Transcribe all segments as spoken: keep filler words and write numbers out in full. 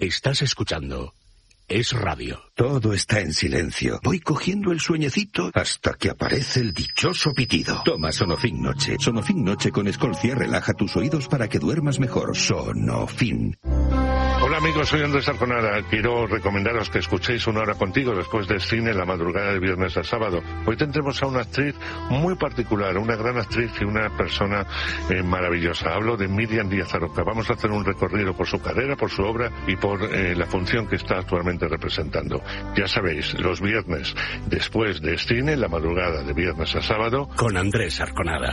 Estás escuchando Es Radio. Todo está en silencio. Voy cogiendo el sueñecito hasta que aparece el dichoso pitido. Toma Sonofin Noche. Sonofin Noche con Escolcia relaja tus oídos para que duermas mejor. Sonofin. Hola amigos, soy Andrés Arconada. Quiero recomendaros que escuchéis Una Hora Contigo después del cine la madrugada de viernes a sábado. Hoy tendremos a una actriz muy particular, una gran actriz y una persona eh, maravillosa. Hablo de Miriam Díaz Aroca. Vamos a hacer un recorrido por su carrera, por su obra y por eh, la función que está actualmente representando. Ya sabéis, los viernes después del cine, la madrugada de viernes a sábado, con Andrés Arconada.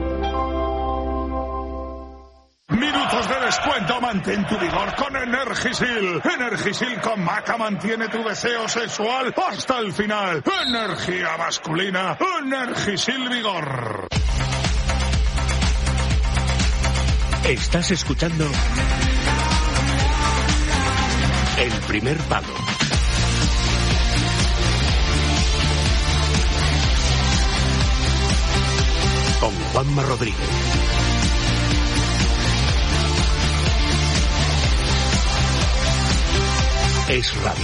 Minutos de descuento, mantén tu vigor con Energisil. Energisil con maca mantiene tu deseo sexual hasta el final. Energía masculina, Energisil Vigor. Estás escuchando El Primer Palo. Con Juanma Rodríguez. Es Radio.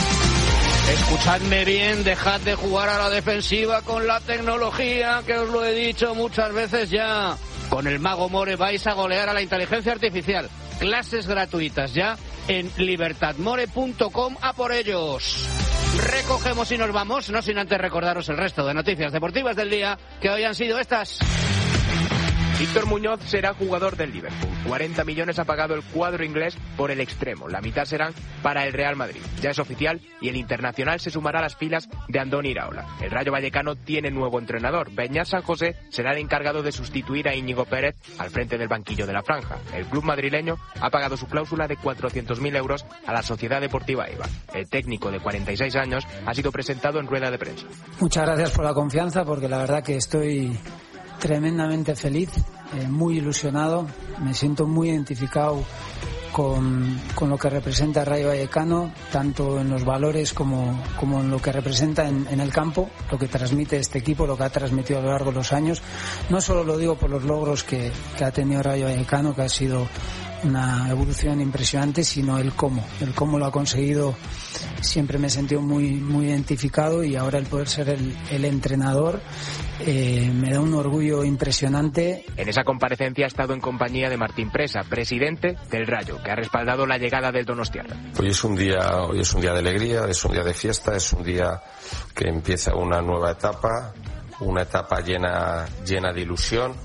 Escuchadme bien, dejad de jugar a la defensiva con la tecnología, que os lo he dicho muchas veces ya. Con el Mago More vais a golear a la inteligencia artificial. Clases gratuitas ya en libertad more punto com, a por ellos. Recogemos y nos vamos, no sin antes recordaros el resto de noticias deportivas del día, que hoy han sido estas. Víctor Muñoz será jugador del Liverpool. cuarenta millones ha pagado el cuadro inglés por el extremo. La mitad serán para el Real Madrid. Ya es oficial y el internacional se sumará a las filas de Andoni Iraola. El Rayo Vallecano tiene nuevo entrenador. Beñat San José será el encargado de sustituir a Íñigo Pérez al frente del banquillo de la franja. El club madrileño ha pagado su cláusula de cuatrocientos mil euros a la Sociedad Deportiva Eibar. El técnico de cuarenta y seis años ha sido presentado en rueda de prensa. Muchas gracias por la confianza, porque la verdad que estoy tremendamente feliz, eh, muy ilusionado, me siento muy identificado con, con lo que representa el Rayo Vallecano, tanto en los valores como, como en lo que representa en, en el campo, lo que transmite este equipo, lo que ha transmitido a lo largo de los años. No solo lo digo por los logros que, que ha tenido el Rayo Vallecano, que ha sido una evolución impresionante, sino el cómo, el cómo lo ha conseguido. Siempre me he sentido muy, muy identificado, y ahora el poder ser el, el entrenador eh, me da un orgullo impresionante. En esa comparecencia ha estado en compañía de Martín Presa, presidente del Rayo, que ha respaldado la llegada del donostiarra. Hoy es un día, hoy es un día de alegría, es un día de fiesta, es un día que empieza una nueva etapa, una etapa llena, llena de ilusión.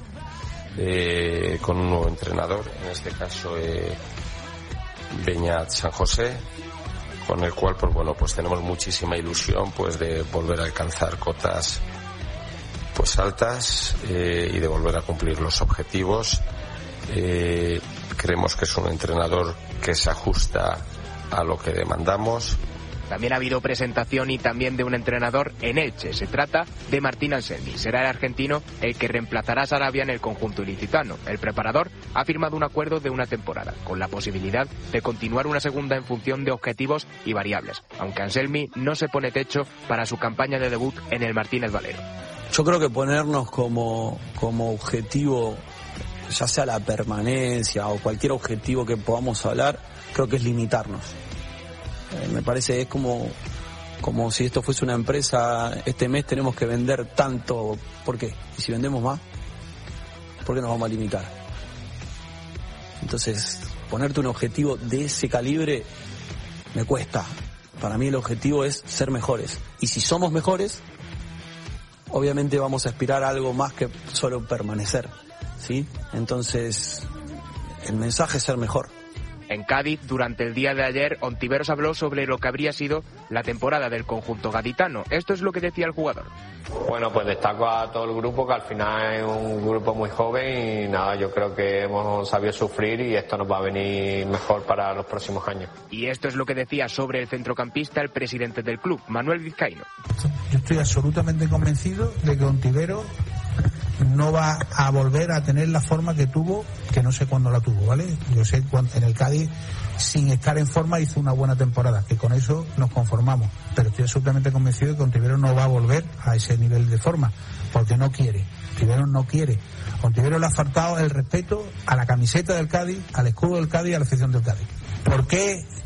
Eh, con un nuevo entrenador, en este caso eh, Beñat San José, con el cual pues bueno pues tenemos muchísima ilusión pues de volver a alcanzar cotas pues altas eh, y de volver a cumplir los objetivos. Eh, creemos que es un entrenador que se ajusta a lo que demandamos. También ha habido presentación y también de un entrenador en Elche. Se trata de Martín Anselmi. Será el argentino el que reemplazará a Sarabia en el conjunto ilicitano. El preparador ha firmado un acuerdo de una temporada, con la posibilidad de continuar una segunda en función de objetivos y variables, aunque Anselmi no se pone techo para su campaña de debut en el Martínez Valero. Yo creo que ponernos como, como objetivo, ya sea la permanencia o cualquier objetivo que podamos hablar, creo que es limitarnos. Eh, me parece que es como, como si esto fuese una empresa. Este mes tenemos que vender tanto. ¿Por qué? Y si vendemos más, ¿por qué nos vamos a limitar? Entonces, ponerte un objetivo de ese calibre me cuesta. Para mí el objetivo es ser mejores. Y si somos mejores, obviamente vamos a aspirar a algo más que solo permanecer, ¿sí? Entonces, el mensaje es ser mejor. En Cádiz, durante el día de ayer, Ontiveros habló sobre lo que habría sido la temporada del conjunto gaditano. Esto es lo que decía el jugador. Bueno, pues destaco a todo el grupo, que al final es un grupo muy joven y nada, yo creo que hemos sabido sufrir y esto nos va a venir mejor para los próximos años. Y esto es lo que decía sobre el centrocampista el presidente del club, Manuel Vizcaíno. Yo estoy absolutamente convencido de que Ontiveros no va a volver a tener la forma que tuvo, que no sé cuándo la tuvo, ¿vale? Yo sé cuando en el Cádiz, sin estar en forma, hizo una buena temporada, que con eso nos conformamos, pero estoy absolutamente convencido de que Ontiveros no va a volver a ese nivel de forma, porque no quiere. Ontiveros no quiere. Ontiveros le ha faltado el respeto a la camiseta del Cádiz, al escudo del Cádiz y a la afición del Cádiz. ¿Por qué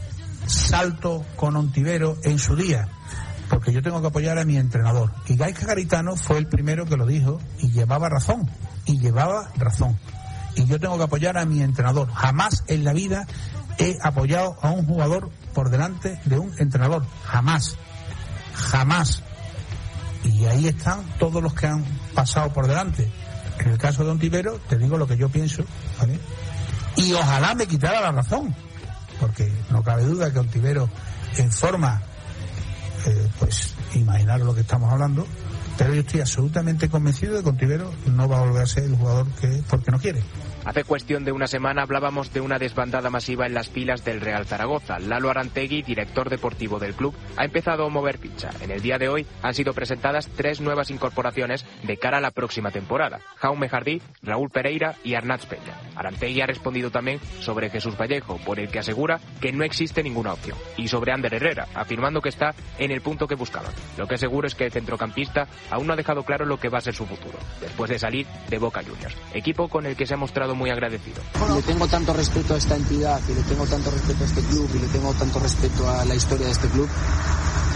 salto con Ontivero en su día, porque yo tengo que apoyar a mi entrenador. Y Gaizka Garitano fue el primero que lo dijo y llevaba razón, y llevaba razón. Y yo tengo que apoyar a mi entrenador. Jamás en la vida he apoyado a un jugador por delante de un entrenador. Jamás. Jamás. Y ahí están todos los que han pasado por delante. En el caso de Ontivero, te digo lo que yo pienso, ¿vale? Y ojalá me quitara la razón, porque no cabe duda que Ontivero, en forma, eh, pues, imaginar lo que estamos hablando, pero yo estoy absolutamente convencido de que Ontivero no va a volver a ser el jugador que es porque no quiere. Hace cuestión de una semana hablábamos de una desbandada masiva en las filas del Real Zaragoza. Lalo Arantegui, director deportivo del club, ha empezado a mover ficha. En el día de hoy han sido presentadas tres nuevas incorporaciones de cara a la próxima temporada: Jaume Jardí, Raúl Pereira y Arnaz Peña. Arantegui ha respondido también sobre Jesús Vallejo, por el que asegura que no existe ninguna opción, y sobre Ander Herrera, afirmando que está en el punto que buscaban. Lo que es seguro es que el centrocampista aún no ha dejado claro lo que va a ser su futuro, después de salir de Boca Juniors, equipo con el que se ha mostrado muy agradecido. Le tengo tanto respeto a esta entidad, y le tengo tanto respeto a este club, y le tengo tanto respeto a la historia de este club, que,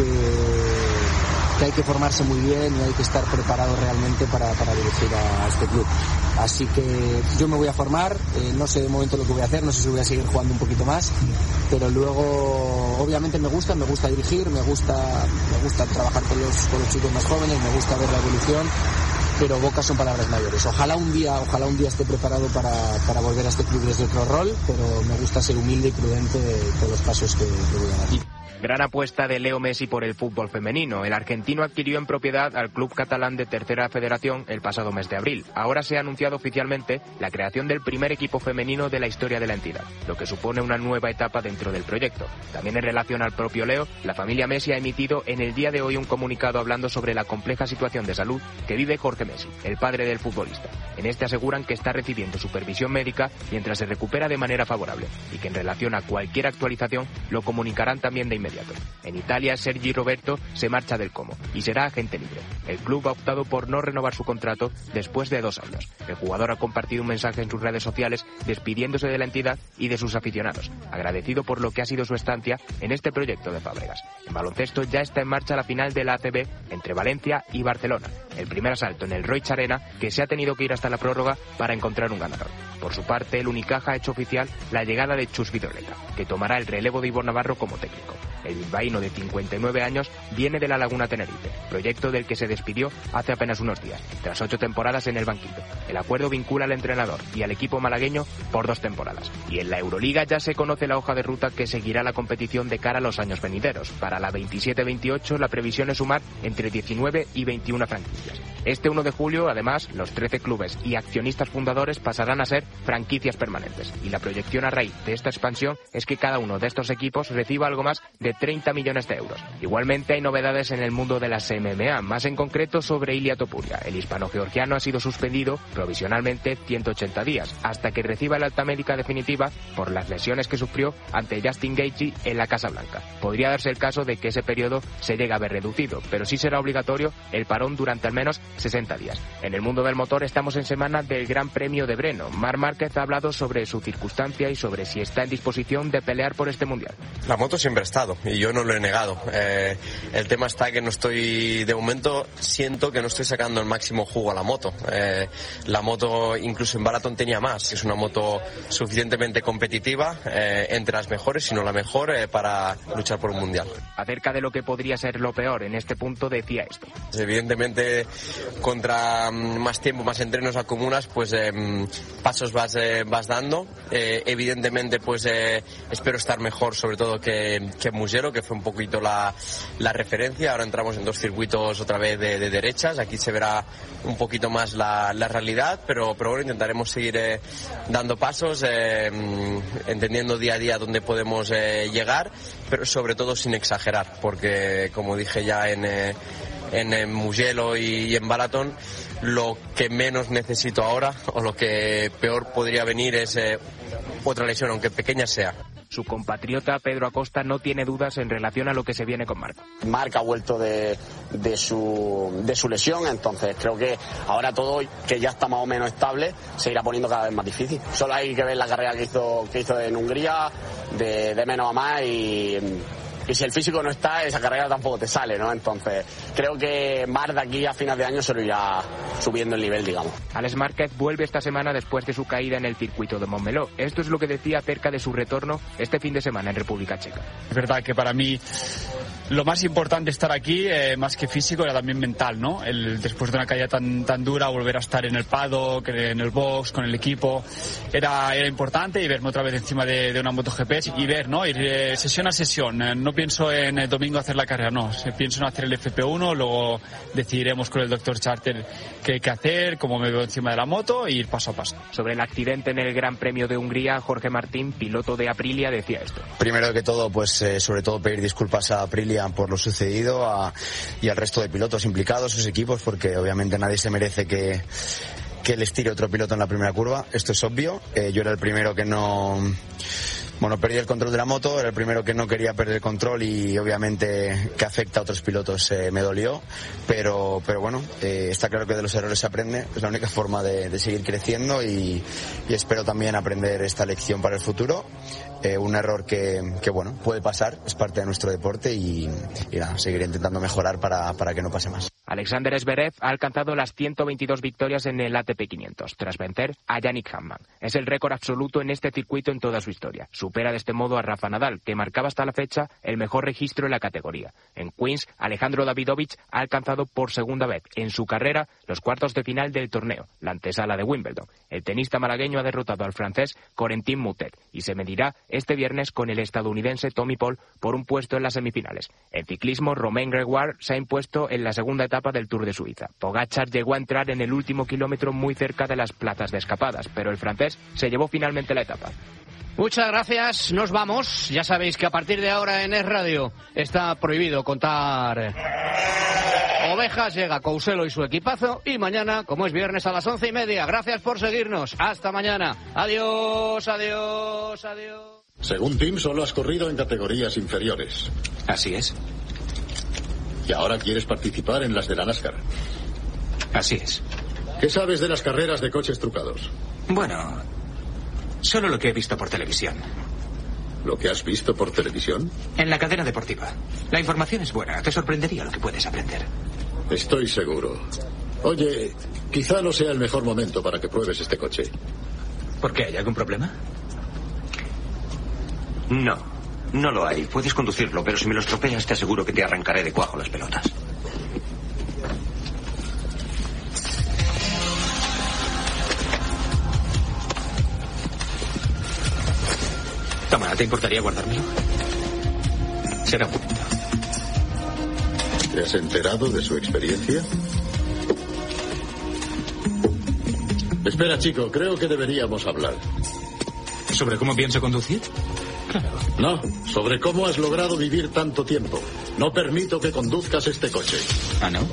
que hay que formarse muy bien y hay que estar preparado realmente para, para dirigir a este club. Así que yo me voy a formar, eh, no sé de momento lo que voy a hacer, no sé si voy a seguir jugando un poquito más, pero luego obviamente me gusta, me gusta dirigir, me gusta, me gusta trabajar con los, con los chicos más jóvenes, me gusta ver la evolución, pero Boca son palabras mayores. Ojalá un día, ojalá un día esté preparado para, para volver a este club desde otro rol, pero me gusta ser humilde y prudente con los pasos que, que voy a dar. Gran apuesta de Leo Messi por el fútbol femenino. El argentino adquirió en propiedad al club catalán de Tercera Federación el pasado mes de abril. Ahora se ha anunciado oficialmente la creación del primer equipo femenino de la historia de la entidad, lo que supone una nueva etapa dentro del proyecto. También en relación al propio Leo, la familia Messi ha emitido en el día de hoy un comunicado hablando sobre la compleja situación de salud que vive Jorge Messi, el padre del futbolista. En este aseguran que está recibiendo supervisión médica mientras se recupera de manera favorable y que en relación a cualquier actualización lo comunicarán también de inmediato. En Italia, Sergi Roberto se marcha del Como y será agente libre. El club ha optado por no renovar su contrato después de dos años. El jugador ha compartido un mensaje en sus redes sociales despidiéndose de la entidad y de sus aficionados, agradecido por lo que ha sido su estancia en este proyecto de Fábregas. En baloncesto ya está en marcha la final de la A C B entre Valencia y Barcelona, el primer asalto en el Roig Arena, que se ha tenido que ir hasta la prórroga para encontrar un ganador. Por su parte, el Unicaja ha hecho oficial la llegada de Chus Vidorreta, que tomará el relevo de Ivor Navarro como técnico. El bilbaíno de cincuenta y nueve años viene de la Laguna Tenerife, proyecto del que se despidió hace apenas unos días, tras ocho temporadas en el banquillo. El acuerdo vincula al entrenador y al equipo malagueño por dos temporadas. Y en la Euroliga ya se conoce la hoja de ruta que seguirá la competición de cara a los años venideros. Para la veintisiete veintiocho la previsión es sumar entre diecinueve y veintiuna franquicias. Este uno de julio, además, los trece clubes y accionistas fundadores pasarán a ser franquicias permanentes. Y la proyección a raíz de esta expansión es que cada uno de estos equipos reciba algo más de treinta millones de euros. Igualmente hay novedades en el mundo de las M M A, más en concreto sobre Ilia Topuria. El hispano-georgiano ha sido suspendido provisionalmente ciento ochenta días, hasta que reciba el alta médica definitiva por las lesiones que sufrió ante Justin Gaethje en la Casa Blanca. Podría darse el caso de que ese periodo se llegue a ver reducido, pero sí será obligatorio el parón durante al menos sesenta días. En el mundo del motor estamos en semana del Gran Premio de Brno. Marc Márquez ha hablado sobre su circunstancia y sobre si está en disposición de pelear por este mundial. La moto siempre ha estado y yo no lo he negado. Eh, el tema está que no estoy, de momento siento que no estoy sacando el máximo jugo a la moto. Eh, la moto incluso en Balaton tenía más. Es una moto suficientemente competitiva, eh, entre las mejores, si no la mejor, eh, para luchar por un mundial. Acerca de lo que podría ser lo peor en este punto decía esto. Evidentemente, contra más tiempo, más entrenos acumulas, pues eh, pasos vas, eh, vas dando. Eh, evidentemente, pues eh, espero estar mejor, sobre todo que, que Mugello, que fue un poquito la, la referencia. Ahora entramos en dos circuitos otra vez de, de derechas. Aquí se verá un poquito más la, la realidad, pero, pero bueno, intentaremos seguir eh, dando pasos, eh, entendiendo día a día dónde podemos eh, llegar, pero sobre todo sin exagerar, porque como dije ya en... Eh, en, en Mugello y, y en Balaton, lo que menos necesito ahora o lo que peor podría venir es eh, otra lesión, aunque pequeña sea. Su compatriota Pedro Acosta no tiene dudas en relación a lo que se viene con Marc. Marc ha vuelto de, de, su, de su lesión, entonces creo que ahora todo, que ya está más o menos estable, se irá poniendo cada vez más difícil. Solo hay que ver la carrera que hizo, que hizo en Hungría, de, de menos a más, y... Y si el físico no está, esa carrera tampoco te sale, ¿no? Entonces, creo que Marc de aquí a final de año se lo irá subiendo el nivel, digamos. Alex Márquez vuelve esta semana después de su caída en el circuito de Montmeló. Esto es lo que decía acerca de su retorno este fin de semana en República Checa. Es verdad que para mí lo más importante estar aquí, eh, más que físico, era también mental, ¿no? El, después de una caída tan, tan dura, volver a estar en el paddock, en el box, con el equipo, era, era importante, y verme otra vez encima de, de una MotoGP y ver, ¿no? Ir eh, sesión a sesión. Eh, no pienso en el domingo hacer la carrera, no. Pienso en hacer el F P uno, luego decidiremos con el doctor Charter qué, qué hacer, cómo me veo encima de la moto, e ir paso a paso. Sobre el accidente en el Gran Premio de Hungría, Jorge Martín, piloto de Aprilia, decía esto. Primero que todo, pues eh, sobre todo pedir disculpas a Aprilia por lo sucedido a, y al resto de pilotos implicados, sus equipos, porque obviamente nadie se merece que, que les tire otro piloto en la primera curva. Esto es obvio. Eh, yo era el primero que no... Bueno, perdí el control de la moto, era el primero que no quería perder el control, y obviamente que afecta a otros pilotos eh, me dolió, pero pero bueno, eh, está claro que de los errores se aprende, es la única forma de, de seguir creciendo, y, y espero también aprender esta lección para el futuro. Eh, un error que, que, bueno, puede pasar, es parte de nuestro deporte, y, y nada, seguiré intentando mejorar para, para que no pase más. Alexander Zverev ha alcanzado las ciento veintidós victorias en el A T P quinientos, tras vencer a Yannick Hanfmann. Es el récord absoluto en este circuito en toda su historia. Supera de este modo a Rafa Nadal, que marcaba hasta la fecha el mejor registro en la categoría. En Queens, Alejandro Davidovich ha alcanzado por segunda vez en su carrera los cuartos de final del torneo, la antesala de Wimbledon. El tenista malagueño ha derrotado al francés Corentin Moutet y se medirá este viernes con el estadounidense Tommy Paul por un puesto en las semifinales. En ciclismo, Romain Grégoire se ha impuesto en la segunda etapa del Tour de Suiza. Pogačar llegó a entrar en el último kilómetro muy cerca de las plazas de escapadas, pero el francés se llevó finalmente la etapa. Muchas gracias, nos vamos. Ya sabéis que a partir de ahora en Es Radio está prohibido contar ovejas. Llega Couselo y su equipazo, y mañana, como es viernes, a las once y media. Gracias por seguirnos. Hasta mañana. Adiós, adiós, adiós. Según Tim, solo has corrido en categorías inferiores. Así es. Y ahora quieres participar en las de la NASCAR. Así es. ¿Qué sabes de las carreras de coches trucados? Bueno, solo lo que he visto por televisión. ¿Lo que has visto por televisión? En la cadena deportiva. La información es buena. Te sorprendería lo que puedes aprender. Estoy seguro. Oye, quizá no sea el mejor momento para que pruebes este coche. ¿Por qué? ¿Hay algún problema? No, no lo hay. Puedes conducirlo, pero si me lo estropeas te aseguro que te arrancaré de cuajo las pelotas. Toma, ¿te importaría guardármelo? Será un momento. ¿Te has enterado de su experiencia? Espera, chico, creo que deberíamos hablar. ¿Sobre cómo pienso conducir? Claro. No, sobre cómo has logrado vivir tanto tiempo. No permito que conduzcas este coche. ¿Ah, no?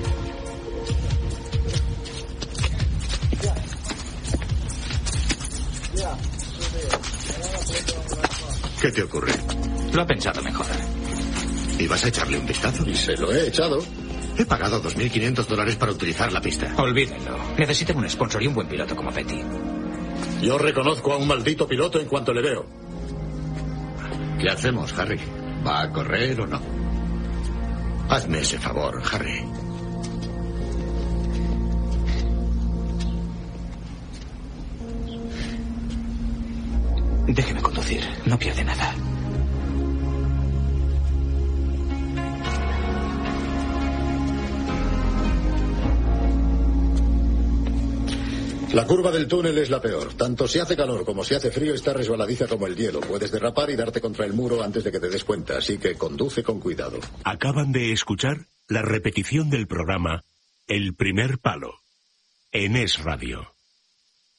¿Qué te ocurre? Lo ha pensado mejor. ¿Y vas a echarle un vistazo? Y se lo he echado. He pagado dos mil quinientos dólares para utilizar la pista. Olvídenlo. Necesitan un sponsor y un buen piloto como Petty. Yo reconozco a un maldito piloto en cuanto le veo. ¿Qué hacemos, Harry? ¿Va a correr o no? Hazme ese favor, Harry. Déjeme conducir. No pierde nada. La curva del túnel es la peor. Tanto si hace calor como si hace frío está resbaladiza como el hielo. Puedes derrapar y darte contra el muro antes de que te des cuenta, así que conduce con cuidado. Acaban de escuchar la repetición del programa El Primer Palo en Es Radio.